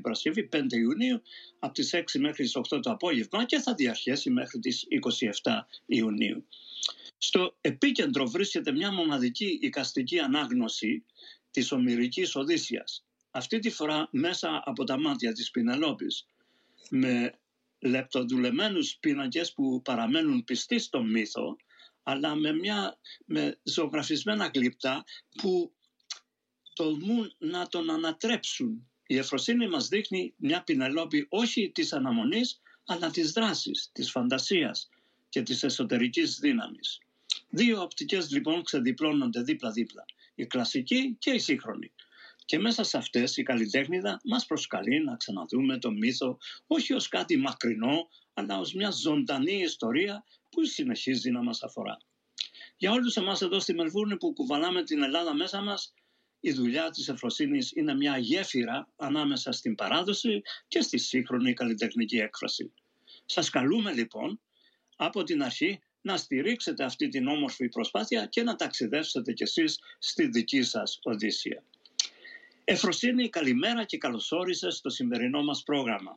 Παρασκευή 5 Ιουνίου από τις 6 μέχρι τις 8 το απόγευμα και θα διαρκέσει μέχρι τις 27 Ιουνίου. Στο επίκεντρο βρίσκεται μια μοναδική εικαστική ανάγνωση της Ομηρικής Οδύσσειας. Αυτή τη φορά μέσα από τα μάτια της Πηνελόπης, με λεπτοδουλεμένους πίνακες που παραμένουν πιστοί στον μύθο, αλλά με ζωγραφισμένα γλυπτά που τολμούν να τον ανατρέψουν. Η Εφροσύνη μας δείχνει μια Πηνελόπη όχι της αναμονής, αλλά της δράσης, της φαντασίας και της εσωτερικής δύναμης. Δύο οπτικές λοιπόν ξεδιπλώνονται δίπλα-δίπλα, η κλασική και η σύγχρονη. Και μέσα σε αυτές η καλλιτέχνηδα μας προσκαλεί να ξαναδούμε το μύθο όχι ως κάτι μακρινό, αλλά ως μια ζωντανή ιστορία που συνεχίζει να μας αφορά. Για όλους εμάς εδώ στη Μελβούρνη που κουβαλάμε την Ελλάδα μέσα μας, η δουλειά της Εφροσύνης είναι μια γέφυρα ανάμεσα στην παράδοση και στη σύγχρονη καλλιτεχνική έκφραση. Σας καλούμε λοιπόν από την αρχή να στηρίξετε αυτή την όμορφη προσπάθεια και να ταξιδεύσετε κι εσείς στη δική σας Οδύσσεια. Εφροσύνη, καλημέρα και καλώς όρισες στο σημερινό μας πρόγραμμα.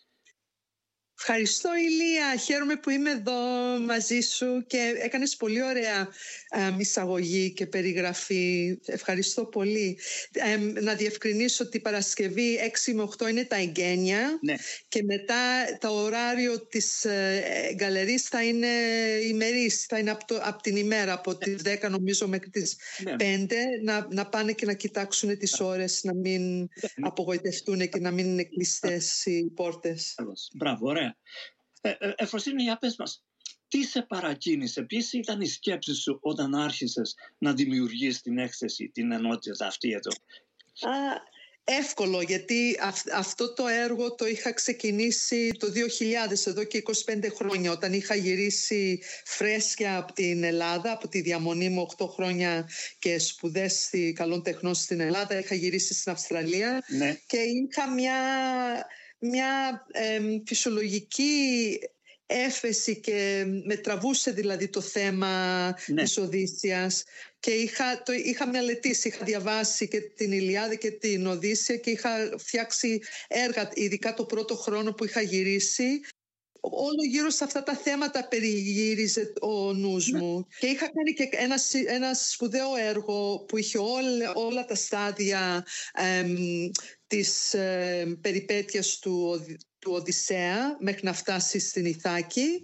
Ευχαριστώ Ηλία, χαίρομαι που είμαι εδώ μαζί σου και έκανες πολύ ωραία εισαγωγή και περιγραφή. Ευχαριστώ πολύ. Να διευκρινίσω ότι η Παρασκευή 6 με 8 είναι τα εγγένεια, ναι. Και μετά το ωράριο της γκαλερής θα είναι ημερής, θα είναι από την ημέρα, από τις 10 νομίζω μέχρι τις 5, να πάνε και να κοιτάξουν τις ώρες, να μην απογοητευτούν και να μην είναι κλειστές οι πόρτες. Μπράβο, ωραία. Εφροσύνη, για πες μας, τι σε παρακίνησε, ποιες ήταν οι σκέψεις σου όταν άρχισες να δημιουργείς την έκθεση, την ενότητα αυτή εδώ? Εύκολο, γιατί αυτό το έργο το είχα ξεκινήσει το 2000, εδώ και 25 χρόνια, όταν είχα γυρίσει φρέσκια από την Ελλάδα, από τη διαμονή μου 8 χρόνια και σπουδές καλών τεχνών στην Ελλάδα. Είχα γυρίσει στην Αυστραλία, ναι. Και είχα μια φυσιολογική έφεση και με τραβούσε δηλαδή το θέμα, ναι, της Οδύσσειας, και είχα μελετήσει, είχα διαβάσει και την Ηλιάδα και την Οδύσσεια και είχα φτιάξει έργα, ειδικά το πρώτο χρόνο που είχα γυρίσει. Όλο γύρω σε αυτά τα θέματα περιγύριζε ο νους μου, και είχα κάνει και ένα σπουδαίο έργο που είχε όλα τα στάδια της περιπέτειας του Οδυσσέα μέχρι να φτάσει στην Ιθάκη.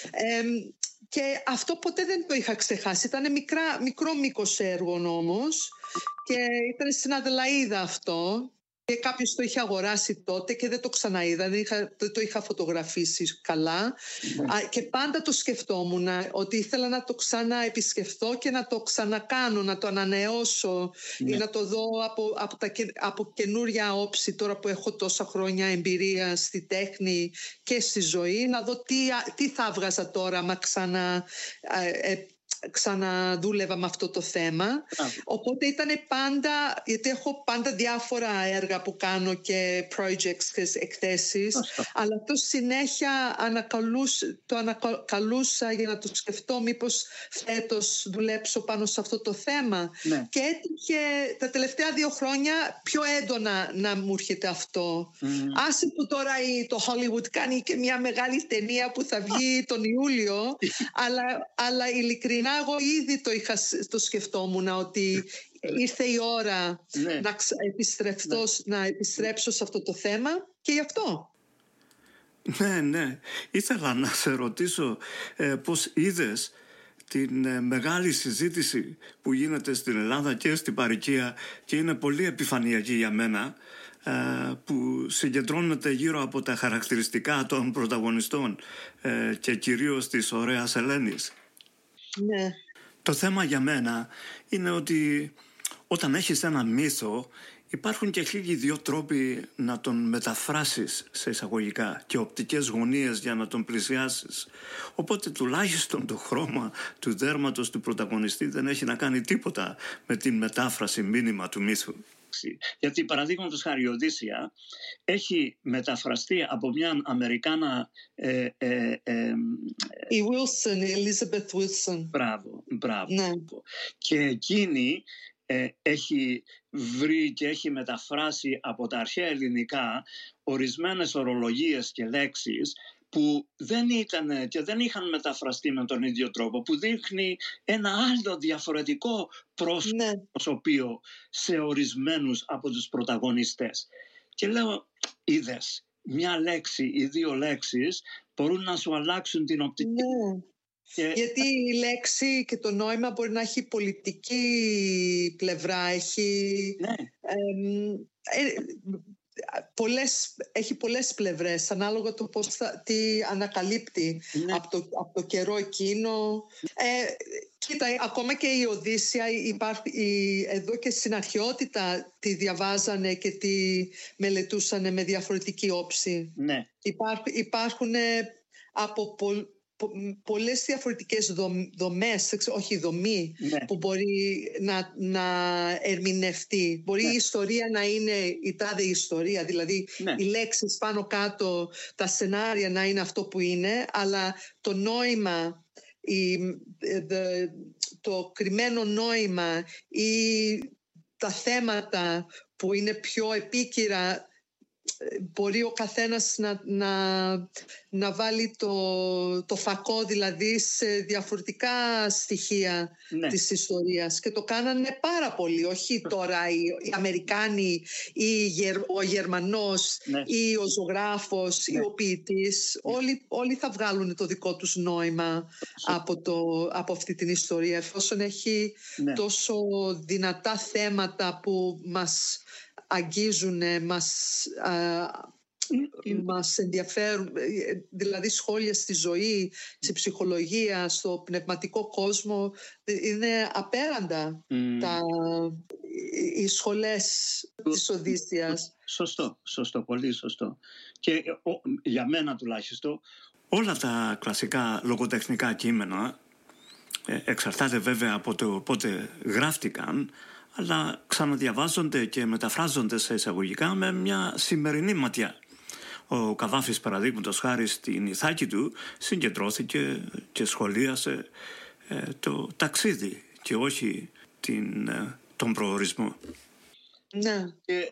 Και αυτό ποτέ δεν το είχα ξεχάσει. Ήταν μικρό μήκος έργο όμως, και ήταν στην Αδελαΐδα αυτό. Και κάποιος το είχε αγοράσει τότε και δεν το ξαναείδα, δεν το είχα φωτογραφίσει καλά. Και πάντα το σκεφτόμουν ότι ήθελα να το ξαναεπισκεφτώ και να το ξανακάνω, να το ανανεώσω, ή να το δω από καινούρια όψη, τώρα που έχω τόσα χρόνια εμπειρία στη τέχνη και στη ζωή, να δω τι θα έβγαζα τώρα μα ξαναδούλευα με αυτό το θέμα. Οπότε ήταν πάντα, γιατί έχω πάντα διάφορα έργα που κάνω και projects και εκθέσεις, αλλά αυτό συνέχεια το ανακαλούσα για να το σκεφτώ μήπως φέτος δουλέψω πάνω σε αυτό το θέμα. Ναι. Και έτυχε τα τελευταία 2 χρόνια πιο έντονα να μου έρχεται αυτό. Άσε που τώρα το Hollywood κάνει και μια μεγάλη ταινία που θα βγει τον Ιούλιο, αλλά ειλικρινά εγώ ήδη το σκεφτόμουν ότι ήρθε η ώρα, ναι, να επιστρέψω σε αυτό το θέμα, και γι' αυτό. Ναι. Ήθελα να σε ρωτήσω πώς είδες την μεγάλη συζήτηση που γίνεται στην Ελλάδα και στην παροικία, και είναι πολύ επιφανειακή για μένα, που συγκεντρώνεται γύρω από τα χαρακτηριστικά των πρωταγωνιστών και κυρίως της ωραίας Ελένης. Ναι. Το θέμα για μένα είναι ότι όταν έχεις ένα μύθο, υπάρχουν και 1002 τρόποι να τον μεταφράσεις σε εισαγωγικά και οπτικές γωνίες για να τον πλησιάσεις. Οπότε τουλάχιστον το χρώμα του δέρματος του πρωταγωνιστή δεν έχει να κάνει τίποτα με την μετάφραση μήνυμα του μύθου. Γιατί παραδείγματος χάρη η Οδύσσεια έχει μεταφραστεί από μια Αμερικάνα, η Wilson, η Elizabeth Wilson. Μπράβο. Ναι. Και εκείνη έχει βρει και έχει μεταφράσει από τα αρχαία ελληνικά ορισμένες ορολογίες και λέξεις που δεν ήταν και δεν είχαν μεταφραστεί με τον ίδιο τρόπο, που δείχνει ένα άλλο διαφορετικό προσωπείο σε ορισμένους από τους πρωταγωνιστές. Και λέω, είδες, μια λέξη ή δύο λέξεις μπορούν να σου αλλάξουν την οπτική. Γιατί η λέξη και το νόημα μπορεί να έχει πολιτική πλευρά, έχει πολλές πλευρές ανάλογα το τι ανακαλύπτει από το καιρό εκείνο. Κοίτα, ακόμα και η Οδύσσεια εδώ και στην αρχαιότητα τη διαβάζανε και τη μελετούσανε με διαφορετική όψη. Υπάρχουν από πολλές διαφορετικές δομές, όχι δομή, που μπορεί να ερμηνευτεί. Μπορεί η ιστορία να είναι η τάδε ιστορία, δηλαδή οι λέξεις πάνω κάτω, τα σενάρια να είναι αυτό που είναι, αλλά το νόημα, το κρυμμένο νόημα ή τα θέματα που είναι πιο επίκαιρα, μπορεί ο καθένας να βάλει το φακό δηλαδή σε διαφορετικά στοιχεία της ιστορίας, και το κάνανε πάρα πολύ, όχι τώρα οι Αμερικάνοι ή ο Γερμανός ή ο ζωγράφος ή ο ποιητής, όλοι θα βγάλουν το δικό τους νόημα από αυτή την ιστορία, εφόσον έχει τόσο δυνατά θέματα που μας αγγίζουν, μας ενδιαφέρουν, δηλαδή σχόλια στη ζωή, στη ψυχολογία, στο πνευματικό κόσμο. Είναι απέραντα οι σχολές της Οδύσσειας. Σωστό, πολύ σωστό. Και για μένα τουλάχιστον, όλα τα κλασικά λογοτεχνικά κείμενα, εξαρτάται βέβαια από το πότε γράφτηκαν, αλλά ξαναδιαβάζονται και μεταφράζονται σε εισαγωγικά με μια σημερινή ματιά. Ο Καβάφης, παραδείγματος χάρη, στην Ιθάκη του συγκεντρώθηκε και σχολίασε το ταξίδι και όχι τον προορισμό. Ναι.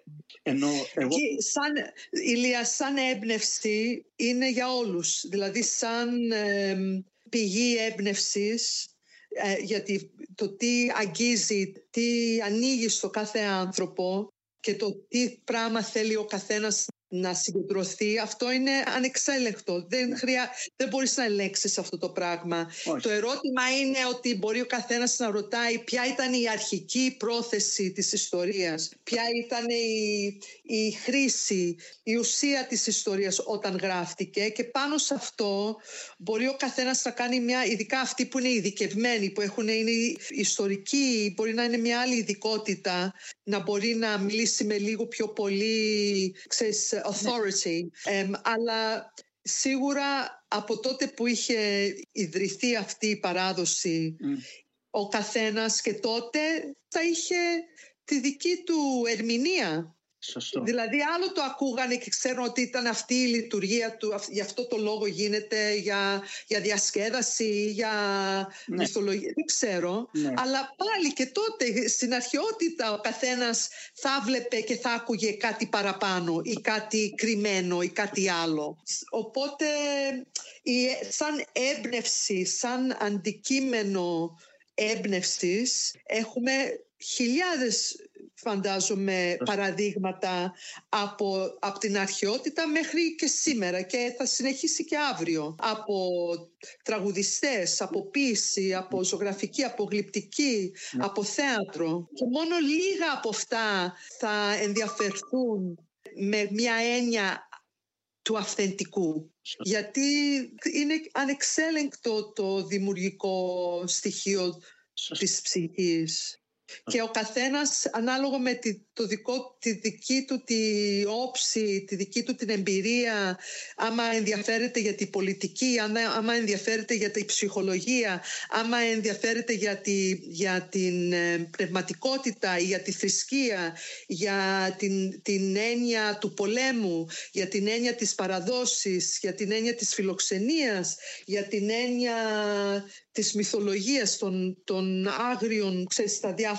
Σαν έμπνευση είναι για όλους, δηλαδή σαν πηγή έμπνευσης, γιατί το τι αγγίζει, τι ανοίγει στο κάθε άνθρωπο και το τι πράγμα θέλει ο καθένας να συγκεντρωθεί, αυτό είναι ανεξέλεγκτο. Δεν μπορείς να ελέγξεις αυτό το πράγμα. Το ερώτημα είναι ότι μπορεί ο καθένας να ρωτάει ποια ήταν η αρχική πρόθεση της ιστορίας, ποια ήταν η χρήση, η ουσία της ιστορίας όταν γράφτηκε, και πάνω σε αυτό μπορεί ο καθένας να κάνει ειδικά αυτοί που είναι ειδικευμένοι, που είναι ιστορικοί, μπορεί να είναι μια άλλη ειδικότητα, να μπορεί να μιλήσει με λίγο πιο πολύ, authority, αλλά σίγουρα από τότε που είχε ιδρυθεί αυτή η παράδοση, ο καθένας και τότε θα είχε τη δική του ερμηνεία. Σωστό. Δηλαδή άλλο το ακούγανε και ξέρουν ότι ήταν αυτή η λειτουργία του, γι' αυτό το λόγο γίνεται, για διασκέδαση, για μυθολογία, δεν ξέρω. Αλλά πάλι και τότε στην αρχαιότητα ο καθένας θα βλέπε και θα άκουγε κάτι παραπάνω ή κάτι κρυμμένο ή κάτι άλλο. Οπότε σαν έμπνευση, σαν αντικείμενο έμπνευσης έχουμε χιλιάδες, φαντάζομαι, παραδείγματα από την αρχαιότητα μέχρι και σήμερα, και θα συνεχίσει και αύριο, από τραγουδιστές, από ποίηση, από ζωγραφική, από γλυπτική, από θέατρο, και μόνο λίγα από αυτά θα ενδιαφερθούν με μια έννοια του αυθεντικού, γιατί είναι ανεξέλεγκτο το δημιουργικό στοιχείο της ψυχής. Και ο καθένας ανάλογα με τη δική του τη όψη, τη δική του την εμπειρία, άμα ενδιαφέρεται για την πολιτική, άμα ενδιαφέρεται για τη ψυχολογία, άμα ενδιαφέρεται για την πνευματικότητα ή για τη θρησκεία, για την έννοια του πολέμου, για την έννοια της παραδόσης, για την έννοια της φιλοξενίας, για την έννοια της μυθολογίας των άγριων, στα διάφορα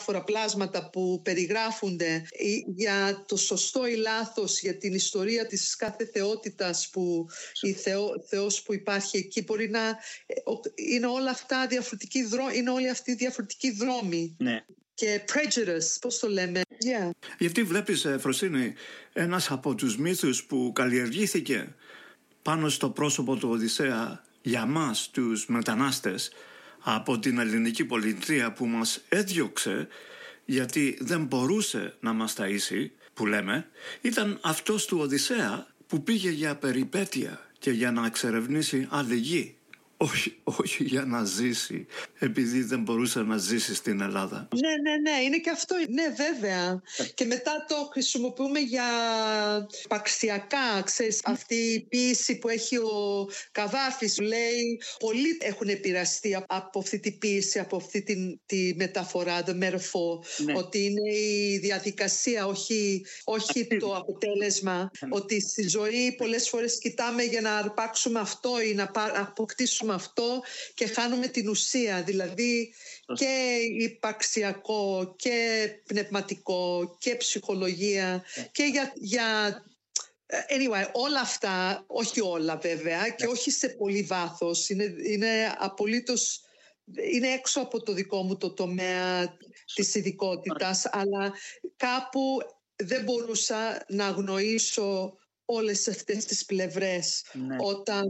διάφορα πλάσματα που περιγράφονται για το σωστό ή λάθος, για την ιστορία της κάθε θεότητας που Θεός που υπάρχει εκεί. Μπορεί να είναι όλα αυτά είναι όλοι αυτοί διαφορετικοί δρόμοι. Ναι. Και prejudice, πώς το λέμε. Yeah. Γιατί βλέπεις, Φροσίνη, ένας από τους μύθους που καλλιεργήθηκε πάνω στο πρόσωπο του Οδυσσέα για μας τους μετανάστες από την ελληνική πολιτεία που μας έδιωξε γιατί δεν μπορούσε να μας ταΐσει, που λέμε, ήταν αυτός του Οδυσσέα που πήγε για περιπέτεια και για να εξερευνήσει άλλη γη. Όχι για να ζήσει, επειδή δεν μπορούσε να ζήσει στην Ελλάδα. Ναι, είναι και αυτό. Ναι, βέβαια. Και μετά το χρησιμοποιούμε για υπαρξιακά. Ξέρεις, αυτή η ποίηση που έχει ο Καβάφης, λέει, πολλοί έχουν επηρεαστεί από αυτή τη ποίηση, από αυτή τη μεταφορά, the metaphor, ναι. Ότι είναι η διαδικασία, όχι το αποτέλεσμα. Ότι στη ζωή πολλές φορές κοιτάμε για να αρπάξουμε αυτό ή να αποκτήσουμε αυτό και χάνουμε την ουσία, δηλαδή και υπαρξιακό και πνευματικό και ψυχολογία και για anyway, όλα αυτά, όχι όλα βέβαια και όχι σε πολύ βάθος, είναι απολύτως, είναι έξω από το δικό μου το τομέα της ειδικότητας, αλλά κάπου δεν μπορούσα να αγνοήσω όλες αυτές τις πλευρές όταν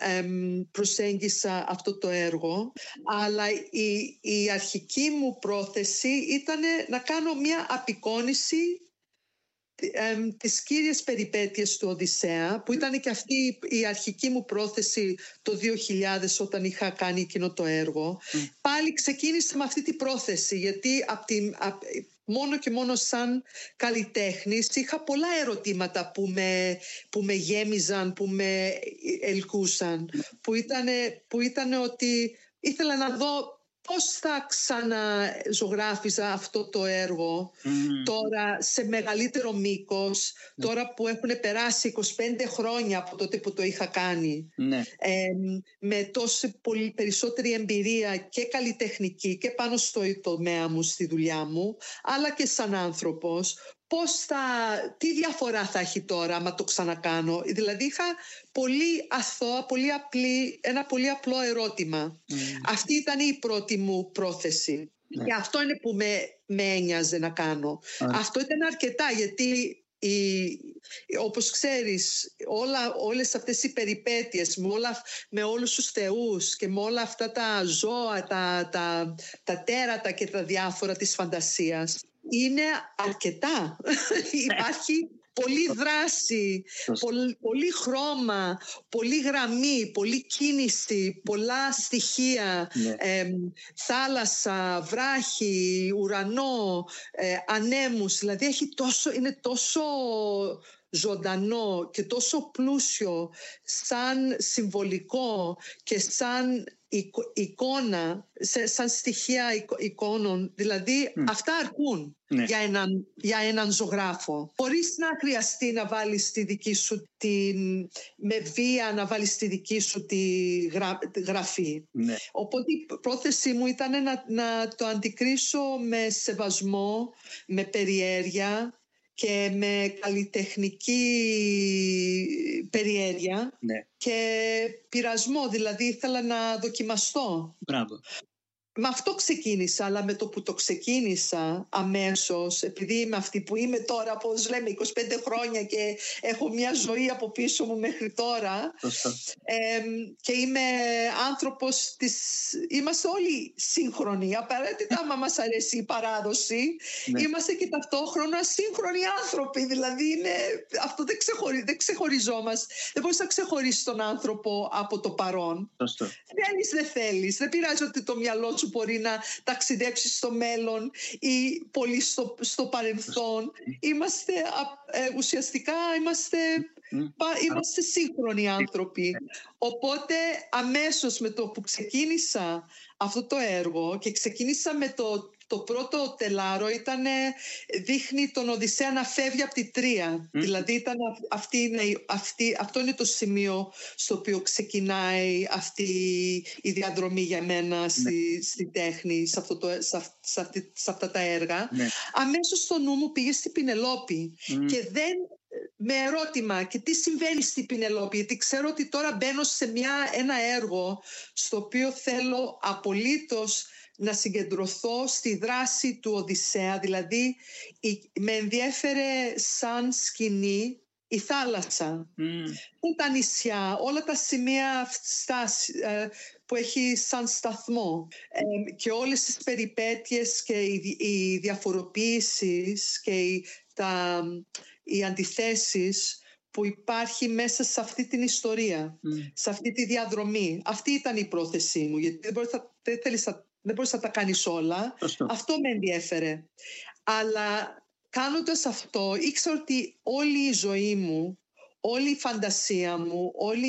προσέγγισα αυτό το έργο. Αλλά η αρχική μου πρόθεση ήταν να κάνω μια απεικόνιση τις κύριες περιπέτειες του Οδυσσέα, που ήταν και αυτή η αρχική μου πρόθεση το 2000 όταν είχα κάνει εκείνο το έργο. Πάλι ξεκίνησα με αυτή την πρόθεση, γιατί μόνο και μόνο σαν καλλιτέχνης είχα πολλά ερωτήματα που με γέμιζαν, που με ελκούσαν, που ήταν ότι ήθελα να δω πώς θα ξαναζωγράφιζα αυτό το έργο τώρα σε μεγαλύτερο μήκος, τώρα που έχουν περάσει 25 χρόνια από τότε που το είχα κάνει, με τόση πολύ περισσότερη εμπειρία και καλλιτεχνική και πάνω στο τομέα μου, στη δουλειά μου, αλλά και σαν άνθρωπος. Τι διαφορά θα έχει τώρα άμα το ξανακάνω? Δηλαδή είχα πολύ αθώα, ένα πολύ απλό ερώτημα. Αυτή ήταν η πρώτη μου πρόθεση. Και αυτό είναι που με ένοιαζε να κάνω. Αυτό ήταν αρκετά, γιατί όπως ξέρεις, όλες αυτές οι περιπέτειες με όλους τους θεούς και με όλα αυτά τα ζώα, τα τέρατα και τα διάφορα της φαντασίας, είναι αρκετά. Υπάρχει πολλή δράση, πολύ χρώμα, πολύ γραμμή, πολύ κίνηση, πολλά στοιχεία, θάλασσα, βράχη, ουρανό, ανέμους. Δηλαδή είναι τόσο ζωντανό και τόσο πλούσιο σαν συμβολικό και σαν εικόνα, σαν στοιχεία εικόνων. Δηλαδή αυτά αρκούν για έναν ζωγράφο, χωρίς να χρειαστεί να βάλεις τη δική σου με βία να βάλεις τη δική σου τη γραφή. Οπότε η πρόθεση μου ήταν να το αντικρίσω με σεβασμό, με περιέργεια και με καλλιτεχνική περιέργεια και πειρασμό, δηλαδή ήθελα να δοκιμαστώ. Μπράβο. Με αυτό ξεκίνησα, αλλά με το που το ξεκίνησα αμέσως, επειδή είμαι αυτή που είμαι τώρα, όπως λέμε, 25 χρόνια και έχω μια ζωή από πίσω μου μέχρι τώρα, και είμαι άνθρωπος είμαστε όλοι σύγχρονοι, απαραίτητα άμα μας αρέσει η παράδοση, είμαστε και ταυτόχρονα σύγχρονοι άνθρωποι, δηλαδή αυτό δεν ξεχωριζόμαστε, δεν μπορείς να ξεχωρίσεις τον άνθρωπο από το παρόν. Θέλεις, δεν θέλεις, δεν πειράζει ότι το μυαλό σου μπορεί να ταξιδέψει στο μέλλον ή πολύ στο παρελθόν. Ουσιαστικά είμαστε σύγχρονοι άνθρωποι. Οπότε αμέσως με το που ξεκίνησα αυτό το έργο και ξεκίνησα με το το πρώτο τελάρο δείχνει τον Οδυσσέα να φεύγει από τη Τρία. Δηλαδή αυτό είναι το σημείο στο οποίο ξεκινάει αυτή η διαδρομή για μένα στη τέχνη, σε αυτά τα έργα. Αμέσως στο νου μου πήγε στη Πινελόπη και με ερώτημα και τι συμβαίνει στη Πινελόπη, γιατί ξέρω ότι τώρα μπαίνω σε ένα έργο στο οποίο θέλω απολύτως να συγκεντρωθώ στη δράση του Οδυσσέα. Δηλαδή με ενδιέφερε σαν σκηνή η θάλασσα, τα νησιά, όλα τα σημεία που έχει σαν σταθμό και όλες τις περιπέτειες και οι διαφοροποίησεις και οι αντιθέσεις που υπάρχει μέσα σε αυτή την ιστορία, σε αυτή τη διαδρομή. Αυτή ήταν η πρόθεσή μου, γιατί δεν μπορείς να τα κάνεις όλα. Αυτό με ενδιέφερε. Αλλά κάνοντας αυτό, ήξερα ότι όλη η ζωή μου, όλη η φαντασία μου,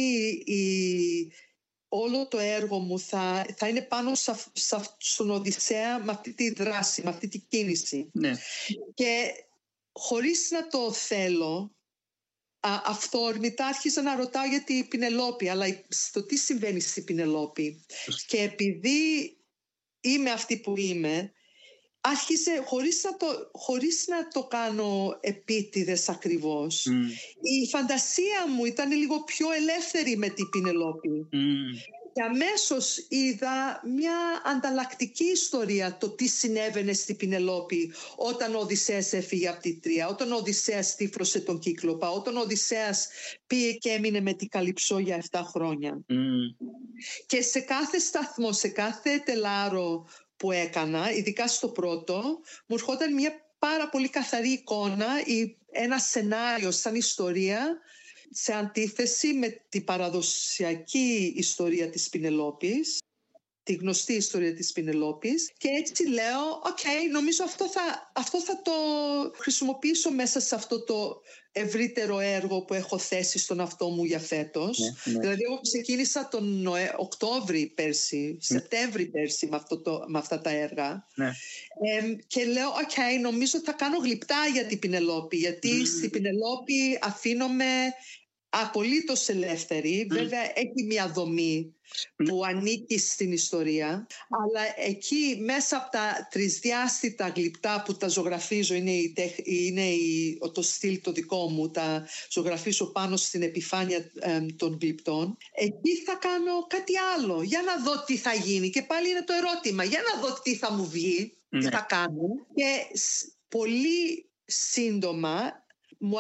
όλο το έργο μου θα είναι πάνω στον Οδυσσέα με αυτή τη δράση, με αυτή τη κίνηση. Και χωρίς να το θέλω, αυθόρμητα άρχισα να ρωτάω για την Πινελόπη, αλλά στο τι συμβαίνει στην Πινελόπη. Και επειδή είμαι αυτή που είμαι, άρχισε χωρίς να το κάνω επίτηδες ακριβώς. Η φαντασία μου ήταν λίγο πιο ελεύθερη με την Πινελόπη. Και αμέσως είδα μια ανταλλακτική ιστορία, το τι συνέβαινε στην Πινελόπη όταν ο Οδυσσέας έφυγε από τη Τρία, όταν ο Οδυσσέας τύφρωσε τον Κύκλοπα, όταν ο Οδυσσέας πήγε και έμεινε με την Καλυψό για 7 χρόνια. Και σε κάθε σταθμό, σε κάθε τελάρο που έκανα, ειδικά στο πρώτο, μου ερχόταν μια πάρα πολύ καθαρή εικόνα ή ένα σενάριο σαν ιστορία, σε αντίθεση με την παραδοσιακή ιστορία της Πινελόπης, τη γνωστή ιστορία της Πινελόπης, και έτσι λέω, νομίζω αυτό θα το χρησιμοποιήσω μέσα σε αυτό το ευρύτερο έργο που έχω θέσει στον εαυτό μου για φέτος. Δηλαδή εγώ ξεκίνησα τον Οκτώβρη πέρσι, Σεπτέμβρη πέρσι με αυτά τα έργα, και λέω νομίζω θα κάνω γλυπτά για την Πινελόπη, γιατί στην Πινελόπη αφήνομαι απολύτως ελεύθερη. Βέβαια έχει μια δομή που ανήκει στην ιστορία, αλλά εκεί μέσα από τα τρισδιάστητα γλυπτά που τα ζωγραφίζω, είναι το στυλ το δικό μου, τα ζωγραφίζω πάνω στην επιφάνεια των γλυπτών, εκεί θα κάνω κάτι άλλο, για να δω τι θα γίνει. Και πάλι είναι το ερώτημα, για να δω τι θα μου βγει, τι θα κάνω. Και πολύ σύντομα μου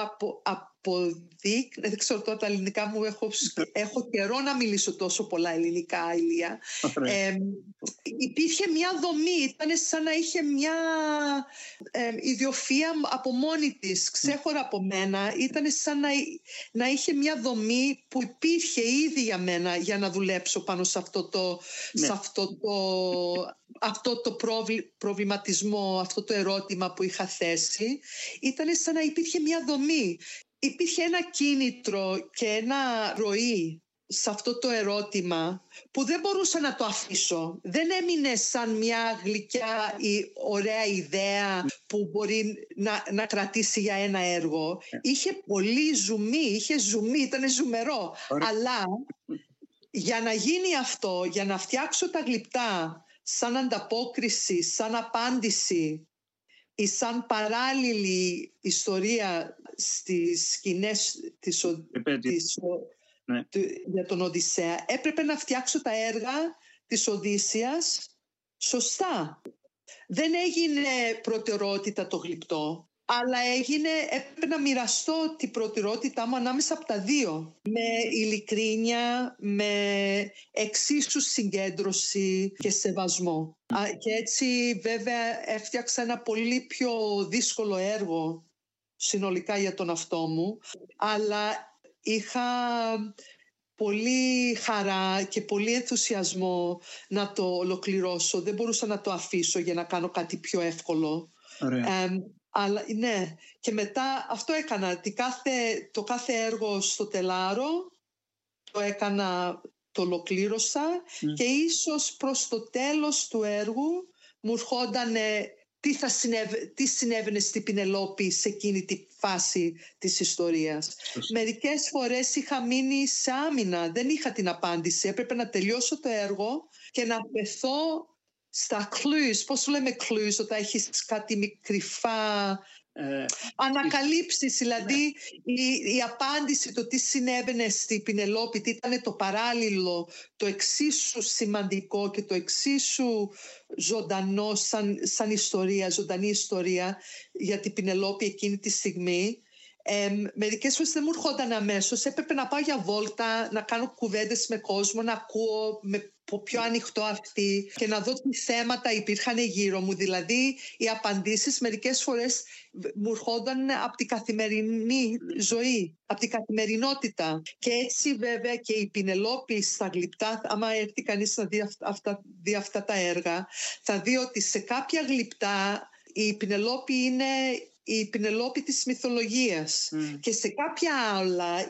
δεν ξέρω τώρα τα ελληνικά μου, έχω καιρό να μιλήσω τόσο πολλά ελληνικά, Ηλία. Υπήρχε μια δομή, ήταν σαν να είχε μια ιδιοφυΐα από μόνη της, ξέχωρα από μένα. Ήταν σαν να είχε μια δομή που υπήρχε ήδη για μένα, για να δουλέψω πάνω σε αυτό το προβληματισμό, αυτό το ερώτημα που είχα θέσει. Ήταν σαν να υπήρχε μια δομή. Υπήρχε ένα κίνητρο και ένα ροή σε αυτό το ερώτημα που δεν μπορούσα να το αφήσω. Δεν έμεινε σαν μια γλυκιά ή ωραία ιδέα που μπορεί να κρατήσει για ένα έργο. Είχε πολύ ζουμί, ήταν ζουμερό. Αλλά για να γίνει αυτό, για να φτιάξω τα γλυπτά σαν ανταπόκριση, σαν απάντηση ή σαν παράλληλη ιστορία στις σκηνές για τον Οδυσσέα, έπρεπε να φτιάξω τα έργα της Οδύσσειας σωστά. Δεν έγινε προτεραιότητα το γλυπτό, αλλά έπρεπε να μοιραστώ την προτεραιότητά μου ανάμεσα από τα δύο, με ειλικρίνεια, με εξίσου συγκέντρωση και σεβασμό. Και έτσι βέβαια έφτιαξα ένα πολύ πιο δύσκολο έργο συνολικά για τον εαυτό μου, αλλά είχα πολύ χαρά και πολύ ενθουσιασμό να το ολοκληρώσω. Δεν μπορούσα να το αφήσω για να κάνω κάτι πιο εύκολο. Αλλά ναι, και μετά αυτό έκανα. Το κάθε έργο στο τελάρο το έκανα, το ολοκλήρωσα, και ίσως προς το τέλος του έργου μου ερχόταν τι συνέβαινε στην Πινελόπη σε εκείνη τη φάση της ιστορίας. Μερικές φορές είχα μείνει σε άμυνα, δεν είχα την απάντηση. Έπρεπε να τελειώσω το έργο και να πεθώ στα clues. Πώς λέμε clues, όταν έχεις κάτι κρυφά ανακαλύψεις, δηλαδή η απάντηση, το τι συνέβαινε στην Πινελόπη, τι ήταν το παράλληλο, το εξίσου σημαντικό και το εξίσου ζωντανό σαν ιστορία, ζωντανή ιστορία για την Πινελόπη εκείνη τη στιγμή. Μερικές φορές δεν μου έρχονταν αμέσως, έπρεπε να πάω για βόλτα, να κάνω κουβέντες με κόσμο, να ακούω με πιο ανοιχτό αυτή και να δω τι θέματα υπήρχαν γύρω μου. Δηλαδή οι απαντήσεις μερικές φορές μου έρχονταν από την καθημερινή ζωή, από την καθημερινότητα. Και έτσι βέβαια και η Πινελόπη στα γλυπτά, άμα έρθει κανείς να δει αυτά τα έργα, θα δει ότι σε κάποια γλυπτά η Πινελόπη είναι η Πινελόπη της μυθολογίας και σε κάποια άλλα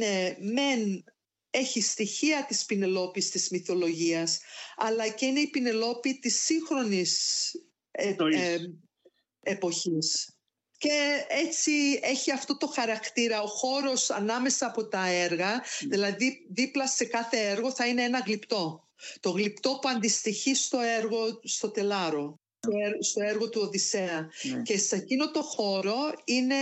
έχει στοιχεία της Πινελόπης της μυθολογίας, αλλά και είναι η Πινελόπη της σύγχρονης εποχής. Και έτσι έχει αυτό το χαρακτήρα, ο χώρος ανάμεσα από τα έργα, δηλαδή δίπλα σε κάθε έργο θα είναι ένα γλυπτό. Το γλυπτό που αντιστοιχεί στο έργο, στο Τελάρο, στο έργο του Οδυσσέα. Και σε εκείνο το χώρο είναι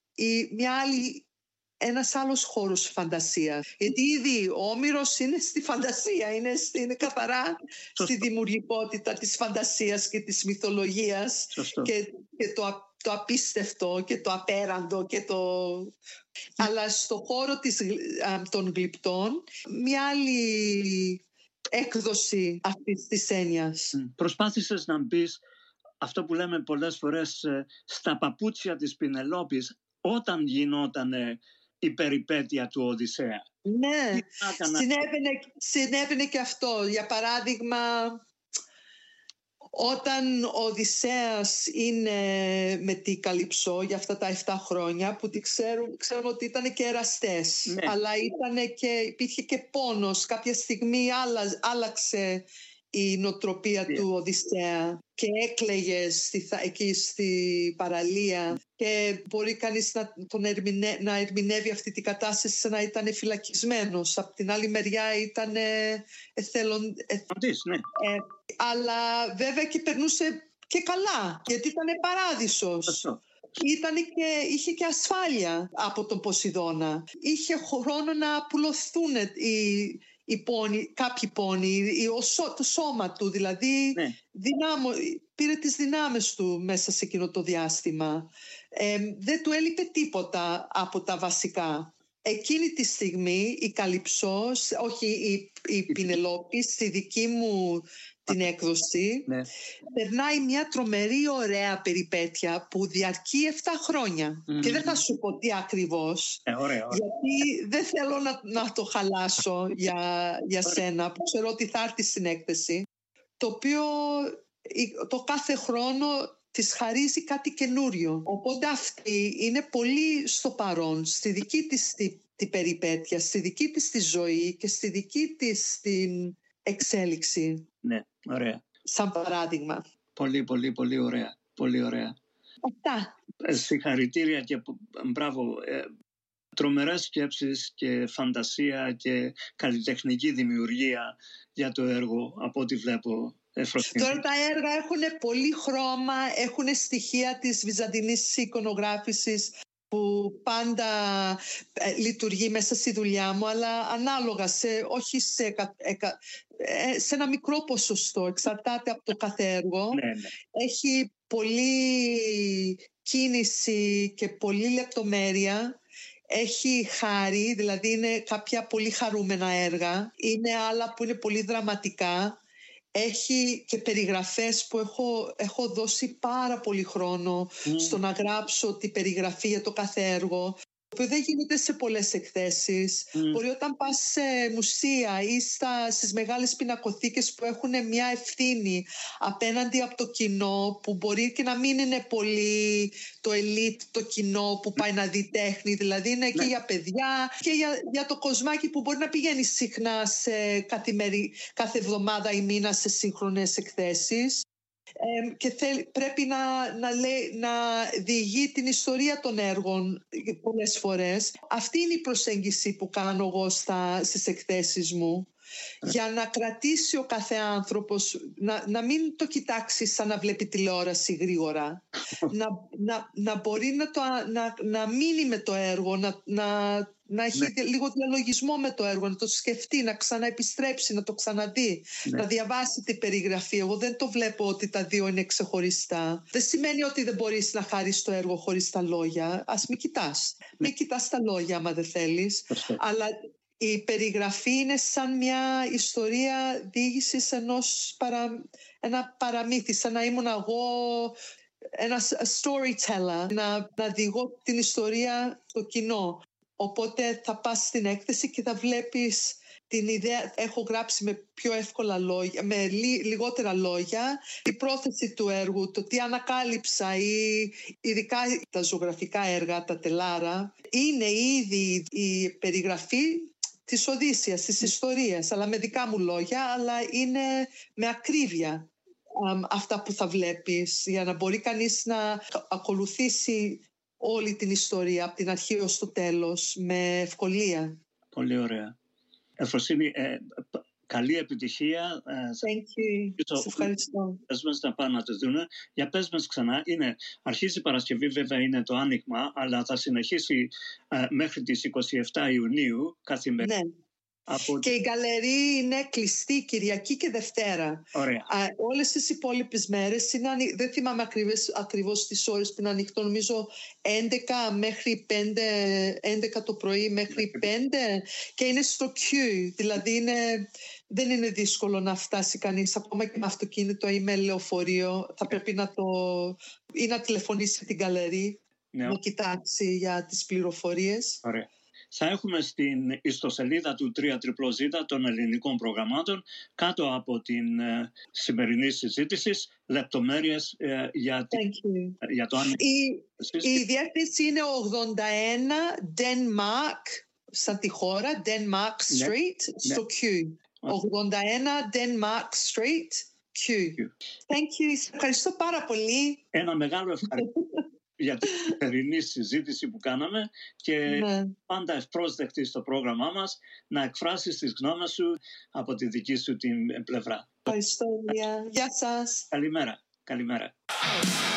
ένας άλλος χώρος φαντασίας. Γιατί ήδη ο Όμηρος είναι στη φαντασία, είναι καθαρά στη δημιουργικότητα της φαντασίας και της μυθολογίας και το απίστευτο και το απέραντο αλλά στο χώρο των γλυπτών μια άλλη έκδοση αυτής της έννοιας. Προσπάθησες να μπεις αυτό που λέμε πολλές φορές στα παπούτσια της Πινελόπης όταν γινόταν η περιπέτεια του Οδυσσέα. Ναι, συνέβαινε και αυτό. Για παράδειγμα, όταν ο Οδυσσέας είναι με τη Καλυψό για αυτά τα 7 χρόνια, που ξέρουμε ότι ήταν και εραστές, αλλά υπήρχε και πόνος. Κάποια στιγμή άλλαξε η νοοτροπία του Οδυσσέα και έκλαιγε εκεί στη παραλία και μπορεί κανείς να ερμηνεύει αυτή την κατάσταση σαν να ήταν φυλακισμένος. Απ' την άλλη μεριά ήταν αλλά βέβαια και περνούσε και καλά, γιατί ήταν παράδεισος. Είχε και ασφάλεια από τον Ποσειδώνα. Είχε χρόνο να πουλωθούν κάποιοι πόνοι, το σώμα του, δηλαδή πήρε τις δυνάμεις του μέσα σε εκείνο το διάστημα. Δεν του έλειπε τίποτα από τα βασικά. Εκείνη τη στιγμή η Καλυψό, όχι η Πινελόπη, στη δική μου την έκδοση, περνάει μια τρομερή ωραία περιπέτεια που διαρκεί 7 χρόνια. Και δεν θα σου πω τι ακριβώς, γιατί δεν θέλω να το χαλάσω για σένα, που ξέρω ότι θα έρθει στην έκθεση, το οποίο το κάθε χρόνο της χαρίζει κάτι καινούριο. Οπότε αυτή είναι πολύ στο παρόν, στη δική της την περιπέτεια, στη δική της τη ζωή και στη δική της την εξέλιξη. Ναι, ωραία. Σαν παράδειγμα. Πολύ, πολύ, πολύ ωραία. Πολύ ωραία. Αυτά. Συγχαρητήρια και μπράβο. Τρομερές σκέψεις και φαντασία και καλλιτεχνική δημιουργία για το έργο, από ό,τι βλέπω. Τώρα τα έργα έχουν πολύ χρώμα, έχουν στοιχεία της βυζαντινής εικονογράφησης που πάντα λειτουργεί μέσα στη δουλειά μου, αλλά ανάλογα, όχι σε ένα μικρό ποσοστό, εξαρτάται από το κάθε έργο. Έχει πολύ κίνηση και πολύ λεπτομέρεια. Έχει χάρη, δηλαδή είναι κάποια πολύ χαρούμενα έργα. Είναι άλλα που είναι πολύ δραματικά. Έχει και περιγραφές που έχω δώσει πάρα πολύ χρόνο στο να γράψω τη περιγραφή για το κάθε έργο, που δεν γίνεται σε πολλές εκθέσεις. Μπορεί όταν πας σε μουσεία ή στις μεγάλες πινακοθήκες που έχουν μια ευθύνη απέναντι από το κοινό, που μπορεί και να μην είναι πολύ το ελίτ το κοινό που πάει να δει τέχνη, δηλαδή είναι και για παιδιά και για το κοσμάκι που μπορεί να πηγαίνει συχνά κάθε εβδομάδα ή μήνα σε σύγχρονες εκθέσεις. και πρέπει να διηγεί την ιστορία των έργων πολλές φορές. Αυτή είναι η προσέγγιση που κάνω εγώ στις εκθέσεις μου, για να κρατήσει ο κάθε άνθρωπος, να μην το κοιτάξει σαν να βλέπει τηλεόραση γρήγορα, να μπορεί να μείνει με το έργο, να έχει λίγο διαλογισμό με το έργο, να το σκεφτεί, να ξαναεπιστρέψει, να το ξαναδεί, να διαβάσει την περιγραφή. Εγώ δεν το βλέπω ότι τα δύο είναι ξεχωριστά. Δεν σημαίνει ότι δεν μπορείς να χαρείς το έργο χωρίς τα λόγια. Ας μην κοιτάς. Μην κοιτάς τα λόγια άμα δεν θέλεις. Αλλά η περιγραφή είναι σαν μια ιστορία διήγησης ένα παραμύθι, σαν να ήμουν εγώ ένα storyteller, να διηγώ την ιστορία στο κοινό. Οπότε θα πας στην έκθεση και θα βλέπεις την ιδέα. Έχω γράψει με πιο εύκολα λόγια, με λιγότερα λόγια, η πρόθεση του έργου, το τι ανακάλυψα, ή ειδικά τα ζωγραφικά έργα, τα τελάρα. Είναι ήδη η περιγραφή της Οδύσσειας, της ιστορίας, αλλά με δικά μου λόγια, αλλά είναι με ακρίβεια αυτά που θα βλέπεις, για να μπορεί κανείς να ακολουθήσει όλη την ιστορία από την αρχή ως το τέλος με ευκολία. Πολύ ωραία. Εφροσύνη, καλή επιτυχία. Thank you. Σε ευχαριστώ. Πες μας να πάνε να το δουν. Για πες μας ξανά. Αρχίζει η Παρασκευή, βέβαια είναι το άνοιγμα, αλλά θα συνεχίσει μέχρι τις 27 Ιουνίου καθημερινά. Ναι. Και η γκαλερί είναι κλειστή Κυριακή και Δευτέρα. Ωραία. Όλες τις υπόλοιπες μέρες δεν θυμάμαι ακριβώς τις ώρες που είναι ανοιχτό, νομίζω 11 μέχρι 5, 11 το πρωί μέχρι 5, και είναι στο Q, δηλαδή δεν είναι δύσκολο να φτάσει κανείς ακόμα και με αυτοκίνητο ή με λεωφορείο. Θα πρέπει ή να τηλεφωνήσει την γκαλερί, να κοιτάξει για τις πληροφορίες. Ωραία. Θα έχουμε στην ιστοσελίδα του 3ZZZ των ελληνικών προγραμμάτων, κάτω από την σημερινή συζήτηση, λεπτομέρειες για το άνοιγμα. Η διεύθυνση είναι 81 Denmark, σαν τη χώρα, Denmark Street, στο Q. 81 Denmark Street, Q. Thank you. Ευχαριστώ πάρα πολύ. Ένα μεγάλο ευχαριστώ για την θερινή συζήτηση που κάναμε, και πάντα ευπρόσδεκτη στο πρόγραμμά μας να εκφράσεις τις γνώμες σου από τη δική σου την πλευρά. Ευχαριστώ. Γεια σας. Καλημέρα.